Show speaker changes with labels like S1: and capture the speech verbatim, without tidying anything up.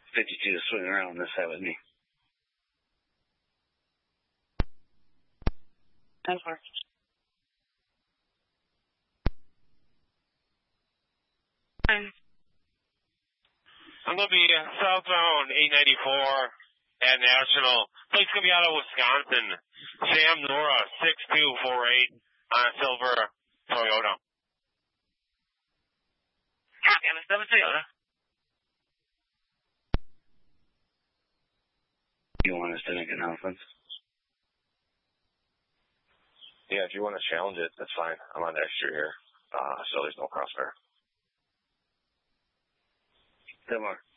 S1: fifty-two to swing around on this side with me.
S2: ten four. Nine.
S3: I'm going to be southbound eight ninety-four at National. Plate's going to be out of Wisconsin. Sam Nora, six two four eight on a silver Toyota.
S2: Copy on a silver Toyota.
S1: You want us to make an announcement?
S4: Yeah, if you want to challenge it, that's fine. I'm on extra here, uh, so there's no crossfire.
S1: Come on.